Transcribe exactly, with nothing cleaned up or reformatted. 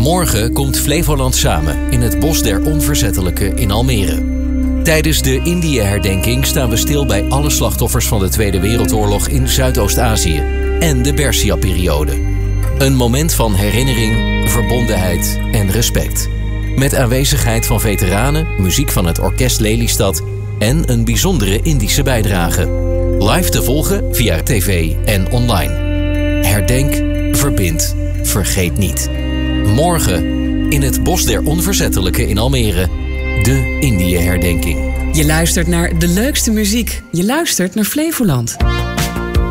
Morgen komt Flevoland samen in het Bos der Onverzettelijken in Almere. Tijdens de Indië-herdenking staan we stil bij alle slachtoffers van de Tweede Wereldoorlog in Zuidoost-Azië en de Bersia-periode. Een moment van herinnering, verbondenheid en respect. Met aanwezigheid van veteranen, muziek van het Orkest Lelystad en een bijzondere Indische bijdrage. Live te volgen via tv en online. Herdenk, verbind, vergeet niet. Morgen in het Bos der Onverzettelijken in Almere, de Indië-herdenking. Je luistert naar de leukste muziek. Je luistert naar Flevoland.